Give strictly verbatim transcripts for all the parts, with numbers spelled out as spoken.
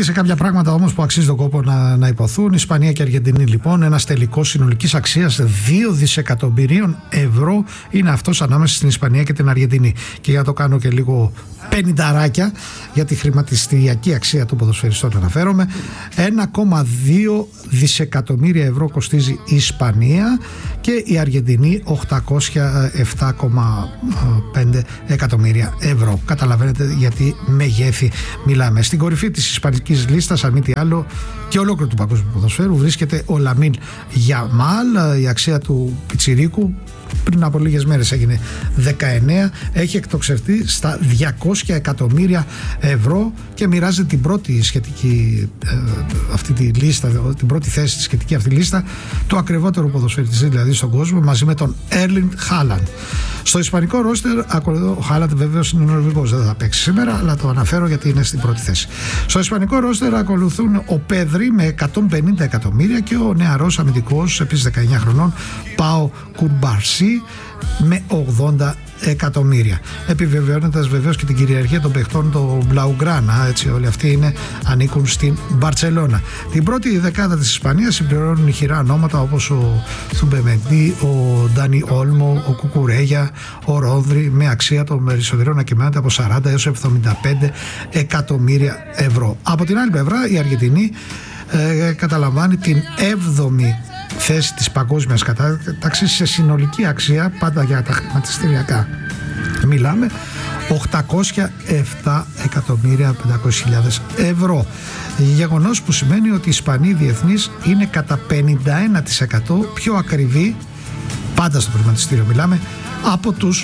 σε κάποια πράγματα όμως που αξίζει τον κόπο να, να υποθούν. Ισπανία και Αργεντινή, λοιπόν, ένας τελικός συνολικής αξίας δύο δισεκατομμυρίων ευρώ είναι αυτός ανάμεσα στην Ισπανία και την Αργεντινή. Και για να το κάνω και λίγο πενηνταράκια για τη χρηματιστηριακή αξία των ποδοσφαιριστών αναφέρομαι, ένα κόμμα δύο δισεκατομμύρια ευρώ κοστίζει η Ισπανία και η Αργεντινή οκτακόσια επτά κόμμα πέντε εκατομμύρια ευρώ. Καταλαβαίνετε γιατί μεγέθη μιλάμε. Στην κορυφή της ισπανικής λίστας, αν μη τι άλλο, και ολόκληρου του παγκόσμιου ποδοσφαίρου βρίσκεται ο Λαμίν Γιαμάλ. Η αξία του πιτσιρίκου πριν από λίγες μέρες έγινε δεκαεννέα, έχει εκτοξευτεί στα διακόσια εκατομμύρια ευρώ και μοιράζεται την πρώτη σχετική ε, αυτή τη λίστα, την πρώτη θέση στη σχετική αυτή λίστα του ακριβότερου ποδοσφαιριστή δηλαδή στον κόσμο, μαζί με τον Έρλινγκ Χάλαντ. Στο ισπανικό ρόστερ, ο Χάλαντ βεβαίως είναι νορβηγός, δεν θα παίξει σήμερα, αλλά το αναφέρω γιατί είναι στην πρώτη θέση. Στο ισπανικό ρόστερ ακολουθούν ο Πέδρη με εκατόν πενήντα εκατομμύρια και ο νεαρός αμυντικός, επίσης δεκαεννέα χρονών, Πάο Κουρμπαρσί με ογδόντα εκατομμύρια. Επιβεβαιώνοντας βεβαίως και την κυριαρχία των παιχτών των Μπλαουγκράνα, έτσι όλοι αυτοί είναι, ανήκουν στην Μπαρτσελώνα. Την πρώτη δεκάδα της Ισπανίας συμπληρώνουν ηχηρά ονόματα όπως ο Θουμπεμεντί, ο Ντάνι Όλμο, ο Κουκουρέγια, ο Ρόδρυ, με αξία των εισοδηρών να κυμαίνεται από σαράντα έως εβδομήντα πέντε εκατομμύρια ευρώ. Από την άλλη πλευρά η Αργεντινή ε, καταλαμβάνει την έβδομη θέση της παγκόσμιας κατάταξης σε συνολική αξία, πάντα για τα χρηματιστηριακά μιλάμε, οκτακόσια επτά εκατομμύρια πεντακόσιες χιλιάδες ευρώ. Γεγονός που σημαίνει ότι οι Ισπανοί διεθνείς είναι κατά πενήντα ένα τοις εκατό πιο ακριβοί, πάντα στο χρηματιστήριο μιλάμε, από τους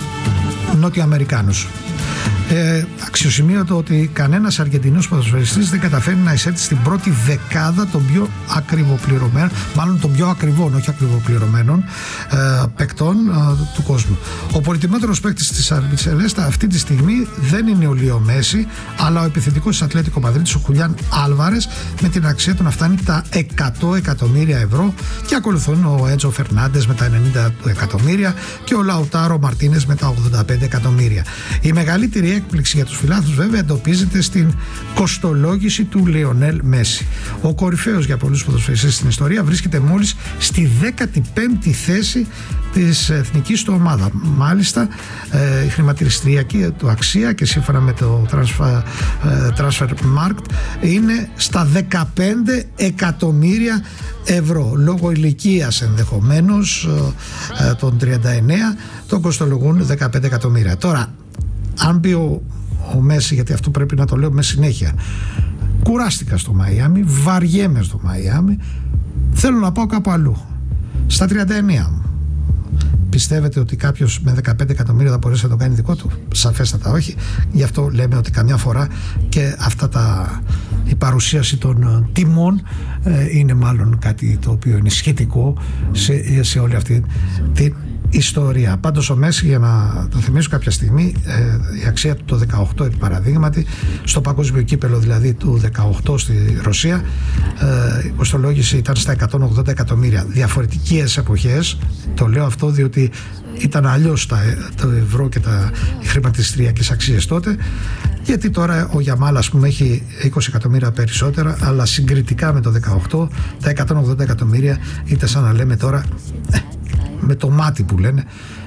Νότιο-Αμερικάνους. Ε, αξιοσημείωτο ότι κανένας Αργεντινός ποδοσφαιριστής δεν καταφέρει να εισέλθει στην πρώτη δεκάδα των πιο ακριβοπληρωμένων, μάλλον των πιο ακριβών, όχι ακριβοπληρωμένων ε, παικτών ε, του κόσμου. Ο πολυτιμότερος παίκτης της Αλμπιτσελέστα αυτή τη στιγμή δεν είναι ο Λίο Μέση, αλλά ο επιθετικός της Ατλέτικο Μαδρίτης, ο Χουλιάν Άλβαρες, με την αξία του να φτάνει τα εκατό εκατομμύρια ευρώ, και ακολουθούν ο Έντζο Φερνάντες με τα ενενήντα εκατομμύρια και ο Λαουτάρο Μαρτίνες με τα ογδόντα πέντε εκατομμύρια. Η μεγαλύτερη έκπληξη για τους φιλάθλους βέβαια εντοπίζεται στην κοστολόγηση του Λεωνέλ Μέση. Ο κορυφαίος για πολλούς ποδοσφαιριστές στην ιστορία βρίσκεται μόλις στη δέκατη πέμπτη θέση της εθνικής του ομάδα. Μάλιστα ε, η χρηματιστηριακή του αξία, και σύμφωνα με το Transfer, ε, Transfermarkt, είναι στα δεκαπέντε εκατομμύρια ευρώ. Λόγω ηλικίας ενδεχομένως ε, των τριάντα εννέα τον κοστολογούν δεκαπέντε εκατομμύρια. Τώρα, αν μπει ο, ο Μέση, γιατί αυτό πρέπει να το λέω με συνέχεια, κουράστηκα στο Μαϊάμι, βαριέμαι στο Μαϊάμι, θέλω να πάω κάπου αλλού, στα τριάντα εννέα μου. Πιστεύετε ότι κάποιος με δεκαπέντε εκατομμύρια θα μπορέσει να το κάνει δικό του? Σαφέστατα όχι. Γι' αυτό λέμε ότι καμιά φορά και αυτά τα, η παρουσίαση των τιμών ε, είναι μάλλον κάτι το οποίο είναι σχετικό σε, σε όλη αυτή την ιστορία. Πάντως ο Μέση, για να το θυμίσω κάποια στιγμή, ε, η αξία του το δεκαοκτώ επί παραδείγματι, στο παγκόσμιο κύπελο δηλαδή του δεκαοκτώ στη Ρωσία, ε, η κοστολόγηση ήταν στα εκατόν ογδόντα εκατομμύρια. Διαφορετικές εποχές, το λέω αυτό διότι ήταν αλλιώς τα, το ευρώ και τα χρηματιστηριακές αξίες τότε, γιατί τώρα ο Γιαμάλ, ας πούμε, έχει είκοσι εκατομμύρια περισσότερα, αλλά συγκριτικά με το δεκαοκτώ τα εκατόν ογδόντα εκατομμύρια ήταν σαν να λέμε τώρα, ε, με το μάτι που λένε,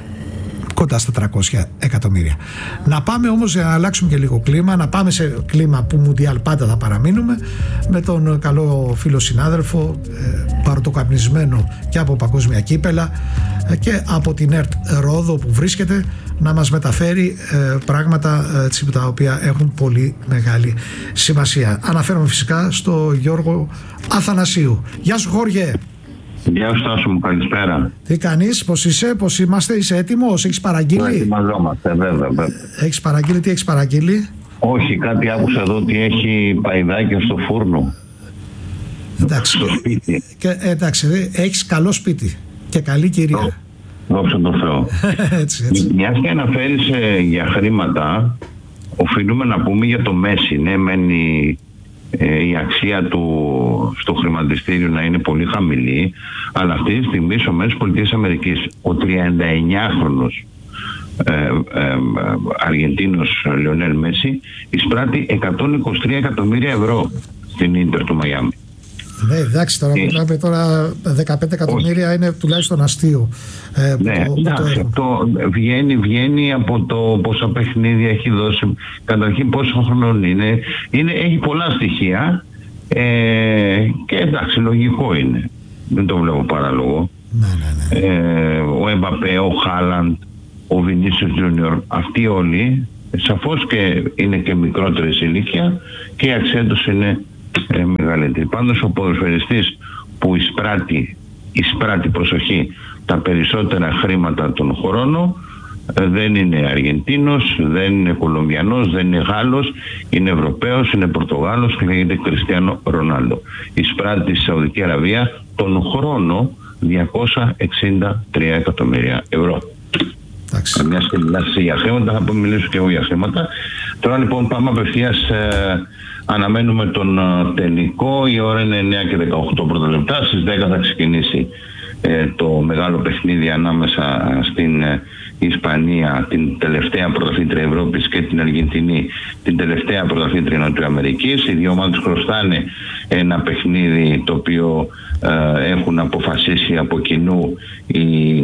κοντά στα τριακόσια εκατομμύρια. Να πάμε όμως, για να αλλάξουμε και λίγο κλίμα, να πάμε σε κλίμα που μουντιάλ πάντα θα παραμείνουμε, με τον καλό φίλο συνάδελφο, ε, παροτοκαπνισμένο και από παγκόσμια κύπελα ε, και από την ΕΡΤ Ρόδο που βρίσκεται, να μας μεταφέρει ε, πράγματα ε, τα οποία έχουν πολύ μεγάλη σημασία. Αναφέρομαι φυσικά στο Γιώργο Αθανασίου. Γεια σου Χώργε. Γεια σου Τάσο μου, καλησπέρα. Τι κάνεις, πώς είσαι, πώς είμαστε, είσαι έτοιμος, έχεις παραγγείλει? Ετοιμαζόμαστε, βέβαια, βέβαια. Έχεις παραγγείλει, τι έχεις παραγγείλει? Όχι, κάτι άκουσα εδώ ότι έχει παϊδάκια στο φούρνο. Εντάξει, στο σπίτι. Και, εντάξει, έχεις καλό σπίτι και καλή κυρία. Δόξα τω Θεώ. έτσι, έτσι. Μιας και αναφέρεις ε, για χρήματα, οφείλουμε να πούμε για το Μέση. Ναι, μένει ε, η αξία του στο χρηματιστήριο να είναι πολύ χαμηλή, αλλά αυτή τη στιγμή στις ΗΠΑ ο τριανταεννιάχρονος ε, ε, Αργεντίνος Λιονέλ Μέση εισπράττει εκατόν είκοσι τρία εκατομμύρια ευρώ στην Ίντερ του Μαϊάμι. Ναι, εντάξει, τώρα μιλάμε τώρα δεκαπέντε εκατομμύρια είναι τουλάχιστον αστείο. Ε, ναι, το, εντάξει, το αυτό βγαίνει, βγαίνει από το πόσα παιχνίδια έχει δώσει, καταρχήν πόσο χρόνο είναι, είναι, έχει πολλά στοιχεία ε, και εντάξει, λογικό είναι. Δεν το βλέπω παράλογο. Ναι, ναι, ναι. Ε, ο Εμπαπέ, ο Χάλαντ, ο Βινίσιος Τζούνιορ, αυτοί όλοι σαφώς και είναι και μικρότερη σε ηλικία και η αξία τους είναι ε, μεγαλύτερη. Πάντως ο ποδοσφαιριστής που εισπράττει, εισπράττει προσοχή τα περισσότερα χρήματα τον χρόνο ε, δεν είναι Αργεντίνος, δεν είναι Κολομβιανός, δεν είναι Γάλλος, είναι Ευρωπαίος, είναι Πορτογάλος και λέγεται Κριστιάνο Ρονάλντο. Εισπράττει στη Σαουδική Αραβία τον χρόνο διακόσια εξήντα τρία εκατομμύρια ευρώ. Μια και μιλάς για χρήματα, θα πω μιλήσω και εγώ για χρήματα. Τώρα λοιπόν πάμε απευθείας, ε, αναμένουμε τον ε, τελικό. Η ώρα είναι εννιά και δεκαοκτώ πρώτα λεπτά. Στις δέκα θα ξεκινήσει ε, το μεγάλο παιχνίδι ανάμεσα στην ε, Ισπανία, την τελευταία πρωταθλήτρια Ευρώπης, και την Αργεντινή, την τελευταία πρωταθλήτρια Νοτιοαμερικής. Οι δύο ομάδες χρωστάνε ένα παιχνίδι το οποίο ε, έχουν αποφασίσει από κοινού η,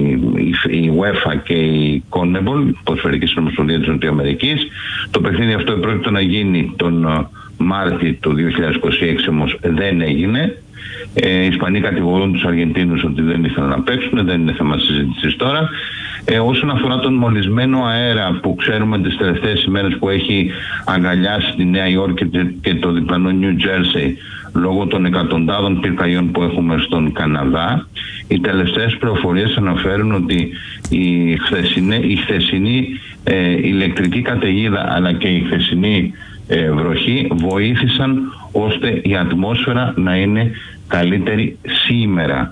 η, η UEFA και η CONMEBOL, Ποδοσφαιρική Συνομοσπονδία της Νοτιοαμερικής. Το παιχνίδι αυτό πρόκειται να γίνει τον Μάρτιο του δύο χιλιάδες είκοσι έξι, όμως δεν έγινε. Ε, οι Ισπανοί κατηγορούν τους Αργεντίνους ότι δεν ήθελαν να παίξουν, δεν είναι θέμα συζήτησης τώρα. Ε, όσον αφορά τον μολυσμένο αέρα που ξέρουμε τις τελευταίες ημέρες που έχει αγκαλιάσει τη Νέα Υόρκη και το διπλανό Νιου Τζέρσι λόγω των εκατοντάδων πυρκαγιών που έχουμε στον Καναδά, οι τελευταίες πληροφορίες αναφέρουν ότι η χθεσινή, η χθεσινή ε, ηλεκτρική καταιγίδα αλλά και η χθεσινή ε, βροχή βοήθησαν ώστε η ατμόσφαιρα να είναι καλύτερη σήμερα.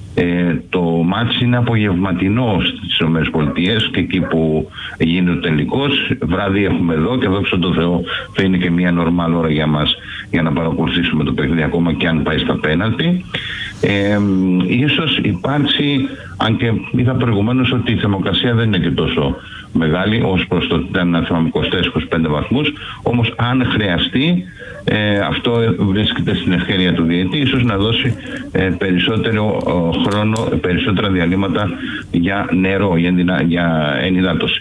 Ε, το μάτς είναι απογευματινό στις ΗΠΑ και εκεί που γίνεται ο τελικός. Βράδυ έχουμε εδώ και δόξα τω Θεώ θα είναι και μια νορμάλ ώρα για μας για να παρακολουθήσουμε το παιχνίδι ακόμα και αν πάει στα πέναλτι. Ε, ίσως υπάρξει, αν και είδα προηγουμένως ότι η θερμοκρασία δεν είναι και τόσο μεγάλη ως προς το ότι ήταν να θυμάμαι είκοσι τέσσερα είκοσι πέντε βαθμούς, όμως αν χρειαστεί ε, αυτό βρίσκεται στην ευκαιρία του διαιτή, ίσως να δώσει ε, περισσότερο ε, χρόνο, περισσότερα διαλύματα για νερό, για, για ενυδάτωση.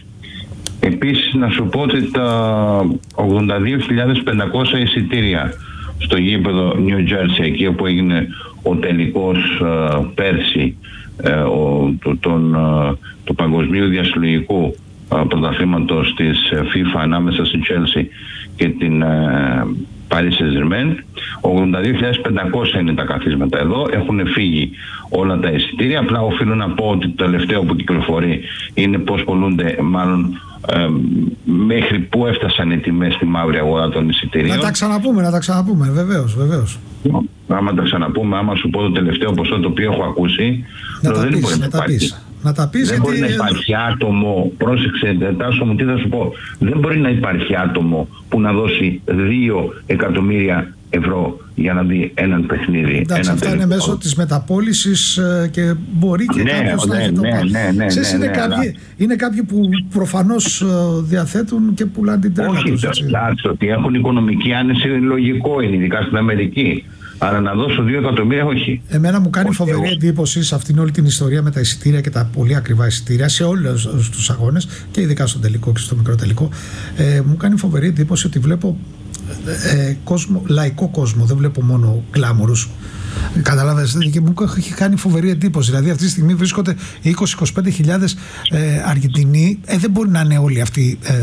Επίσης να σου πω ότι τα ογδόντα δύο χιλιάδες πεντακόσια εισιτήρια στο γήπεδο New Jersey, εκεί όπου έγινε ο τελικός ε, πέρσι ε, ο, το, τον, ε, του παγκοσμίου διασυλλογικού ε, πρωταθλήματος της FIFA ανάμεσα στην Chelsea και την ε, Paris Saint-Germain, ογδόντα δύο χιλιάδες πεντακόσια είναι τα καθίσματα εδώ, έχουν φύγει όλα τα εισιτήρια. Απλά οφείλω να πω ότι το τελευταίο που κυκλοφορεί είναι πώς πολλούνται, μάλλον ε, μέχρι που έφτασαν οι τιμές στη μαύρη αγορά των εισιτηρίων. Να τα ξαναπούμε, να τα ξαναπούμε, βεβαίως, βεβαίως. Άμα τα ξαναπούμε, άμα σου πω το τελευταίο ποσό το οποίο έχω ακούσει, να το τα δεν πεις, μπορεί να, να τα πεις. Να τα πεις, δεν γιατί... μπορεί να υπάρχει άτομο, πρόσεξε Τάσο μου τι θα σου πω, δεν μπορεί να υπάρχει άτομο που να δώσει δύο εκατομμύρια ευρώ για να δει έναν παιχνίδι. Εντάξει, έναν αυτά είναι μέσω της μεταπώλησης και μπορεί και ναι, κάποιος ναι, να έχει το ναι, πάρει. ναι, ναι, Ξέρεις, ναι, είναι, ναι, κάποιοι, αλλά... είναι κάποιοι που προφανώς διαθέτουν και πουλάνε την τρέλα τους. Όχι, εντάξει, ότι έχουν οικονομική άνεση λογικό είναι, ειδικά στην Αμερική. Αλλά να δώσω δύο εκατομμύρια, όχι. Εμένα μου κάνει όχι, φοβερή εγώ. εντύπωση σε αυτήν όλη την ιστορία με τα εισιτήρια και τα πολύ ακριβά εισιτήρια σε όλους τους αγώνες και ειδικά στον τελικό και στο μικρό τελικό. Ε, μου κάνει φοβερή εντύπωση ότι βλέπω ε, κόσμο, λαϊκό κόσμο, δεν βλέπω μόνο γκλάμουρους. Καταλάβες, και μου έχει κάνει φοβερή εντύπωση. Δηλαδή αυτή τη στιγμή βρίσκονται είκοσι με είκοσι πέντε χιλιάδες ε, Αργεντινοί. Ε, δεν μπορεί να είναι όλοι αυτοί ε,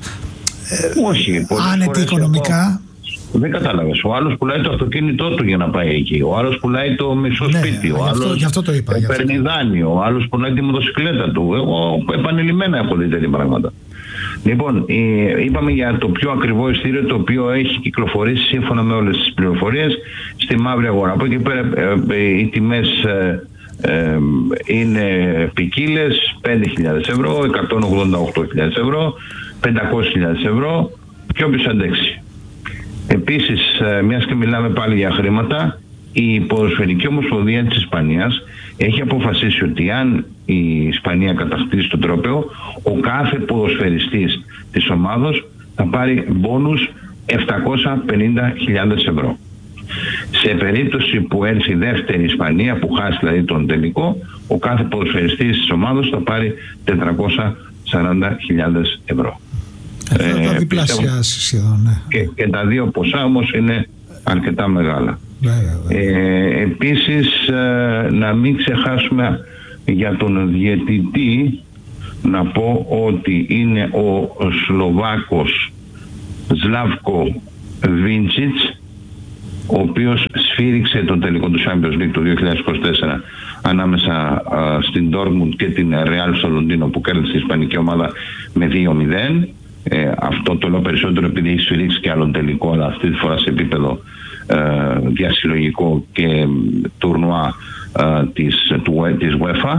ε, όχι, άνετοι οικονομικά. Δεν κατάλαβες. Ο άλλος πουλάει το αυτοκίνητό του για να πάει εκεί. Ο άλλος πουλάει το μισό ναι, σπίτι. Ο άλλος γι' αυτό το είπα. παίρνει δάνειο. Ο άλλος πουλάει τη μοτοσυκλέτα του. Εγώ επανειλημμένα έχω δει τέτοια πράγματα. Λοιπόν, είπαμε για το πιο ακριβό εισιτήριο το οποίο έχει κυκλοφορήσει σύμφωνα με όλες τις πληροφορίες στη μαύρη αγορά. Από εκεί πέρα οι τιμές ε, είναι ποικίλες, πέντε χιλιάδες ευρώ, εκατόν ογδόντα οκτώ χιλιάδες ευρώ, πεντακόσιες χιλιάδες ευρώ και όποιος αντέξει. Επίσης, μιας και μιλάμε πάλι για χρήματα, η Ποδοσφαιρική Ομοσπονδία της Ισπανίας έχει αποφασίσει ότι αν η Ισπανία κατακτήσει το τρόπαιο, ο κάθε ποδοσφαιριστής της ομάδος θα πάρει μπόνους επτακόσιες πενήντα χιλιάδες ευρώ. Σε περίπτωση που έρθει η δεύτερη Ισπανία, που χάσει δηλαδή τον τελικό, ο κάθε ποδοσφαιριστής της ομάδος θα πάρει τετρακόσιες σαράντα χιλιάδες ευρώ. Ε, θα τα διπλασιάσει σχεδόν, ναι. Και, και τα δύο ποσά όμως είναι αρκετά μεγάλα. Yeah, yeah, yeah. Ε, επίσης ε, να μην ξεχάσουμε για τον διαιτητή, να πω ότι είναι ο Σλοβάκος Σλάβκο Βίντσιτς, ο οποίος σφύριξε τον τελικό του Champions League το δύο χιλιάδες είκοσι τέσσερα ανάμεσα α, στην Dortmund και την Real στο Λονδίνο, που κέρδισε η ισπανική ομάδα με δύο μηδέν. Ε, αυτό το λέω περισσότερο επειδή έχει σφυρίξει και άλλον τελικό, αλλά αυτή τη φορά σε επίπεδο ε, διασυλλογικό και τουρνουά ε, της, του, της UEFA.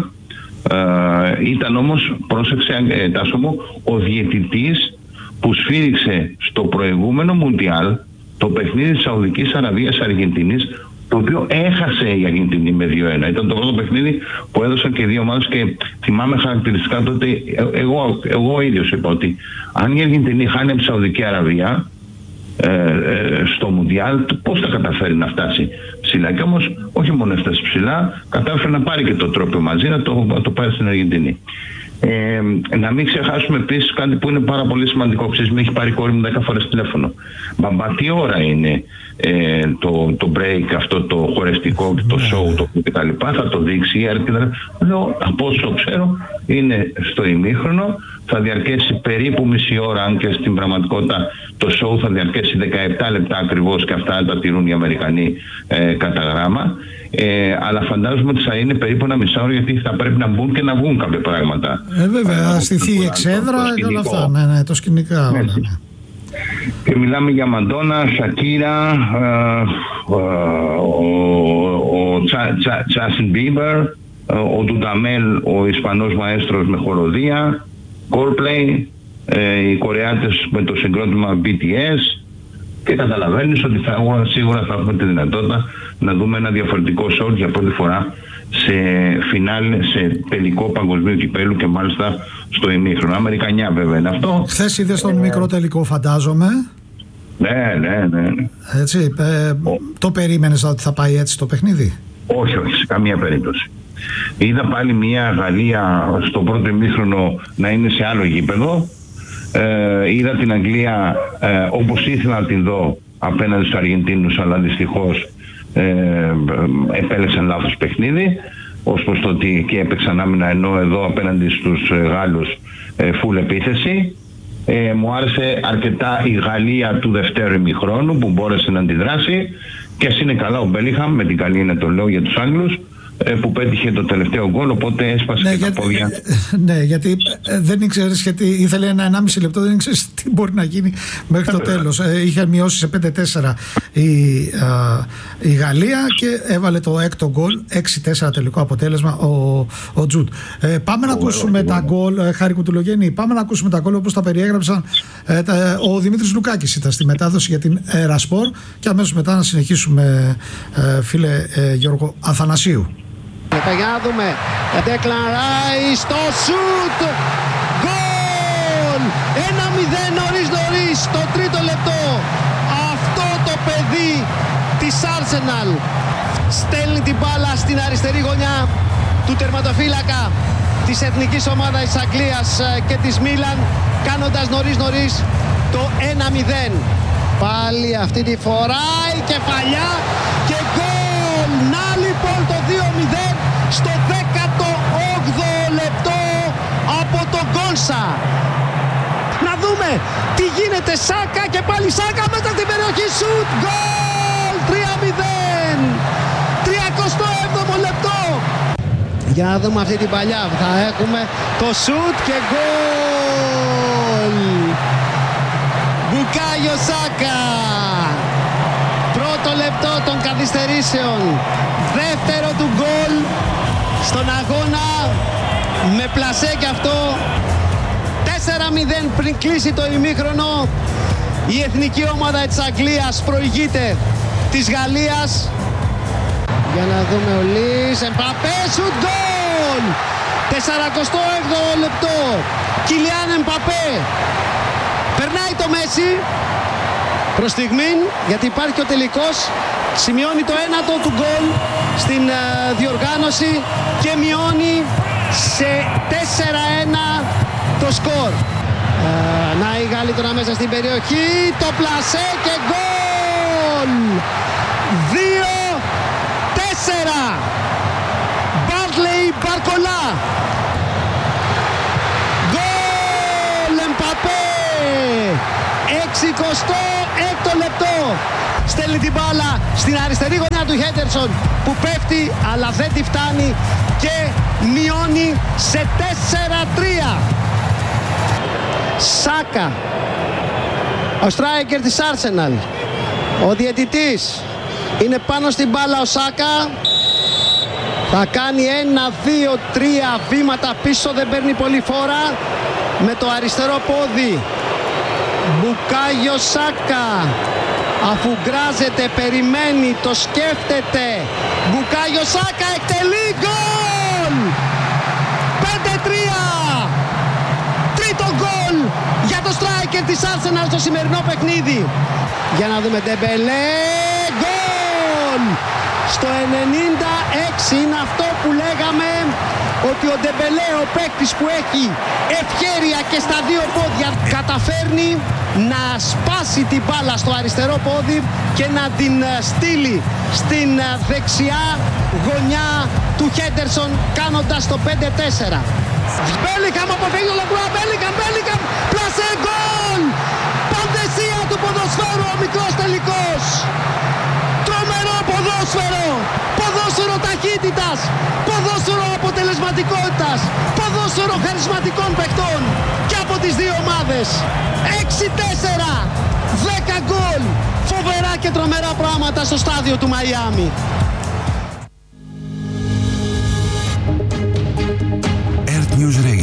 Ε, ήταν όμως, πρόσεξε ε, Τάσο μου, ο διαιτητής που σφύριξε στο προηγούμενο Μουντιάλ το παιχνίδι της Σαουδικής Αραβίας Αργεντινής, το οποίο έχασε η Αργεντινή με δύο ένα. Ήταν το πρώτο παιχνίδι που έδωσαν και δύο ομάδες και θυμάμαι χαρακτηριστικά τότε, εγώ, εγώ ίδιος είπα ότι αν η Αργεντινή χάνει από τη Σαουδική Αραβία ε, ε, στο Μουντιάλ, πώς θα καταφέρει να φτάσει ψηλά? Και όμως όχι μόνο έφτασε ψηλά, κατάφερε να πάρει και το τρόπαιο μαζί, να το, να το πάρει στην Αργεντινή. Ε, να μην ξεχάσουμε επίσης κάτι που είναι πάρα πολύ σημαντικό. Ξέρεις, με έχει πάρει η κόρη μου δέκα φορές τηλέφωνο. Μπαμπά, τι ώρα είναι ε, το, το break, αυτό το χορευτικό και το show το και τα λοιπά, θα το δείξει η Αρκίδα? Λέω, από όσο ξέρω είναι στο ημίχρονο, θα διαρκέσει περίπου μισή ώρα, αν και στην πραγματικότητα το show θα διαρκέσει δεκαεπτά λεπτά ακριβώς, και αυτά τα τηρούν οι Αμερικανοί ε, κατά γράμμα. Ε, αλλά φαντάζομαι ότι θα είναι περίπου ένα μισάωρο, γιατί θα πρέπει να μπουν και να βγουν κάποια πράγματα. Ε, βέβαια, θα στηθεί η εξέδρα και όλα αυτά. Ναι, ναι, το σκηνικά. Ναι, όλα, ναι. Και μιλάμε για Μαντόνα, Σακύρα, ε, ε, ο Τζάστιν Μπίμπερ, ο Ντουνταμέλ, ο Ισπανός μαέστρος με χοροδία, Coldplay, ε, οι Κορεάτες με το συγκρότημα μπι τι ες, και καταλαβαίνεις ότι θα, σίγουρα θα έχουμε τη δυνατότητα να δούμε ένα διαφορετικό show για πρώτη φορά σε φινάλ, σε τελικό παγκοσμίου κυπέλου, και μάλιστα στο ημίχρονο. Αμερικανιά βέβαια είναι αυτό. Χθες είδες τον ε... μικρό τελικό, φαντάζομαι. Ναι, ναι, ναι. Έτσι, ε, το περίμενες ότι θα πάει έτσι το παιχνίδι? Όχι, όχι, σε καμία περίπτωση. Είδα πάλι μια Γαλλία στο πρώτο ημίχρονο να είναι σε άλλο γήπεδο. Ε, είδα την Αγγλία ε, όπως ήθελα να την δω απέναντι στους Αργεντίνους, αλλά δυστυχώς ε, επέλεξαν λάθος παιχνίδι, ως προς το ότι και έπαιξαν άμυνα, ενώ εδώ απέναντι στους ε, Γάλλους ε, full επίθεση. Ε, μου άρεσε αρκετά η Γαλλία του δευτέρου ημιχρόνου, που μπόρεσε να αντιδράσει, και ας είναι καλά ο Μπέλιγχαμ, με την καλή είναι το λέω για τους Άγγλους, που πέτυχε το τελευταίο γκολ, οπότε έσπασε ναι, και για, τα πόδια. Ναι, γιατί δεν ήξερες, γιατί ήθελε ένα ενάμιση λεπτό, δεν ήξερες τι μπορεί να γίνει μέχρι το τέλος. Είχε μειώσει σε πέντε τέσσερα η, α, η Γαλλία και έβαλε το έκτο γκολ, έξι τέσσερα τελικό αποτέλεσμα ο, ο Τζουτ. Ε, πάμε ο, να ακούσουμε ο, τα γκολ, ε, Χάρη Κουτουλογέννη, πάμε να ακούσουμε τα γκολ όπως τα περιέγραψαν. Ε, τα, ο Δημήτρης Λουκάκης ήταν στη μετάδοση για την Ερασπορ, και αμέσως μετά να συνεχίσουμε, ε, φίλε ε, Γιώργο Αθανασίου. Για να δούμε, Declan Rice στο σουτ, γκολ, ένα μηδέν νωρίς νωρίς στο τρίτο λεπτό. Αυτό το παιδί της Arsenal στέλνει την μπάλα στην αριστερή γωνιά του τερματοφύλακα της εθνικής ομάδας της Αγγλίας και της Μίλαν, κάνοντας νωρίς νωρίς το ένα μηδέν. Πάλι αυτή τη φορά η κεφαλιά και γκολ. Να λοιπόν το δύο μηδέν στο δέκατο όγδοο λεπτό από τον Γκόνσα. Να δούμε τι γίνεται. Σάκα, και πάλι Σάκα μέσα στην περιοχή, σουτ, γκολ, τρία μηδέν, τριακοστό έβδομο λεπτό. Για να δούμε αυτή την παλιά, θα έχουμε το σουτ και γκολ. Μπουκάγιο Σάκα, πρώτο λεπτό των καθυστερήσεων, δεύτερο του γκολ στον αγώνα, με πλασέ κι αυτό. Τέσσερα μηδέν πριν κλείσει το ημίχρονο. Η εθνική ομάδα της Αγγλίας προηγείται της Γαλλίας. Για να δούμε ο Λις, Εμπαπέ, σουτ, γκολ. σαρανταοκτώ λεπτό. Κιλιάν Εμπαπέ περνάει το Μέση προς στιγμήν, γιατί υπάρχει και ο τελικός. Σημειώνει το ένατο του γκολ στην uh, διοργάνωση και μειώνει σε τέσσερα ένα το σκορ. Uh, να οι Γάλλοι τώρα μέσα στην περιοχή, το πλασέ και γκολ! δύο τέσσερα. Μπάρτλεϊ Μπαρκολά. Γκολ Εμπαπέ! εξηκοστό έκτο λεπτό. Στέλνει την μπάλα στην αριστερή γωνιά του Χέντερσον που πέφτει αλλά δεν τη φτάνει και μειώνει σε τέσσερα τρία. Σάκα, ο στράικερ της Arsenal, ο διαιτητής είναι πάνω στην μπάλα. Ο Σάκα θα κάνει ένα, δύο, τρία βήματα πίσω, δεν παίρνει πολύ φόρα με το αριστερό πόδι. Μπουκάγιο Σάκα, αφού γκράζεται, περιμένει, το σκέφτεται. Μπουκάγιο Σάκα εκτελεί γκολ! πέντε τρία. Τρίτο γκολ για το striker της Arsenal στο σημερινό παιχνίδι. Για να δούμε, Ντεμπελέ, γκολ! Στο ενενήντα έξι είναι αυτό που λέγαμε, ότι ο Ντεμπελέ, ο παίκτης που έχει ευχέρεια και στα δύο πόδια, καταφέρνει να σπάσει την μπάλα στο αριστερό πόδι και να την στείλει στην δεξιά γωνιά του Χέντερσον, κάνοντας το πέντε τέσσερα. Μπέλικαμ αποφεύγει ο Λαγκρουά, Μπέλικαμ, Μπέλικαμ, πλασέ, γκολ! Παντεσία του ποδοσφαίρου, ο μικρός τελικός. Τρομερό ποδόσφαιρο, ποδόσφαιρο ταχύτητας, ποδόσφαιρο αποτελεσματικότητας, ποδόσφαιρο χαρισματικών παιχτών και από τις δύο ομάδες. έξι τέσσερα, δέκα γκολ, φοβερά και τρομερά πράγματα στο στάδιο του Μαϊάμι. Earth News Radio.